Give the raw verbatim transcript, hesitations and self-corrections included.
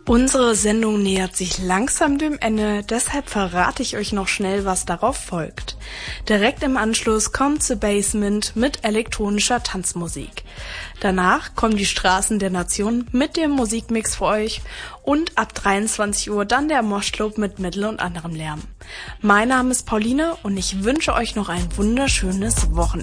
Unsere Sendung nähert sich langsam dem Ende, deshalb verrate ich euch noch schnell, was darauf folgt. Direkt im Anschluss kommt The Basement mit elektronischer Tanzmusik. Danach kommen die Straßen der Nation mit dem Musikmix für euch und ab dreiundzwanzig Uhr dann der Moshclub mit Mittel und anderem Lärm. Mein Name ist Pauline und ich wünsche euch noch ein wunderschönes Wochenende.